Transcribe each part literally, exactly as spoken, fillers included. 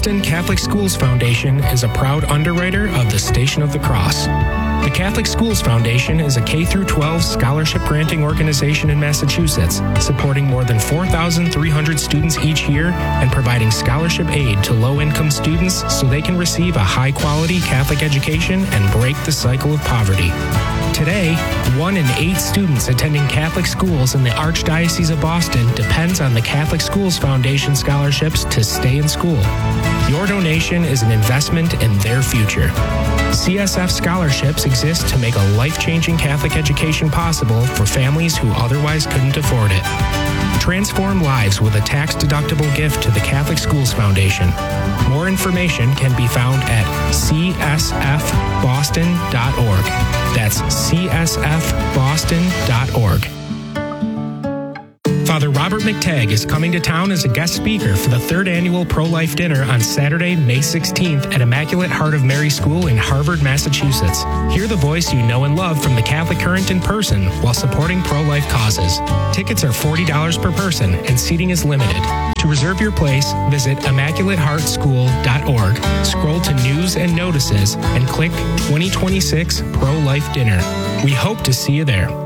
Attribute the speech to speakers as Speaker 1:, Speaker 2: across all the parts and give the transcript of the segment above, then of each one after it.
Speaker 1: Boston Catholic Schools Foundation is a proud underwriter of the Station of the Cross. The Catholic Schools Foundation is a K through twelve scholarship granting organization in Massachusetts, supporting more than four thousand three hundred students each year and providing scholarship aid to low-income students so they can receive a high-quality Catholic education and break the cycle of poverty. Today, one in eight students attending Catholic schools in the Archdiocese of Boston depends on the Catholic Schools Foundation scholarships to stay in school. Your donation is an investment in their future. C S F scholarships exist to make a life-changing Catholic education possible for families who otherwise couldn't afford it. Transform lives with a tax-deductible gift to the Catholic Schools Foundation. More information can be found at c s f boston dot org. That's c s f boston dot org. Father Robert McTagg is coming to town as a guest speaker for the third annual Pro-Life Dinner on Saturday, May sixteenth at Immaculate Heart of Mary School in Harvard, Massachusetts. Hear the voice you know and love from the Catholic Current in person while supporting pro-life causes. Tickets are forty dollars per person and seating is limited. To reserve your place, visit immaculate heart school dot org, scroll to News and Notices, and click twenty twenty-six Pro-Life Dinner. We hope to see you there.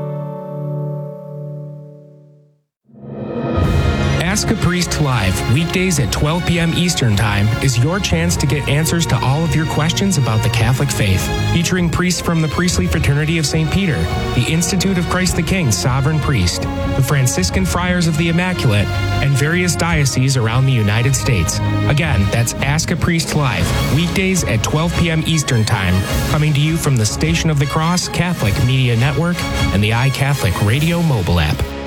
Speaker 1: Ask a Priest Live, weekdays at twelve p.m. Eastern Time, is your chance to get answers to all of your questions about the Catholic faith. Featuring priests from the Priestly Fraternity of Saint Peter, the Institute of Christ the King Sovereign Priest, the Franciscan Friars of the Immaculate, and various dioceses around the United States. Again, that's Ask a Priest Live, weekdays at twelve p.m. Eastern Time, coming to you from the Station of the Cross Catholic Media Network and the iCatholic Radio mobile app.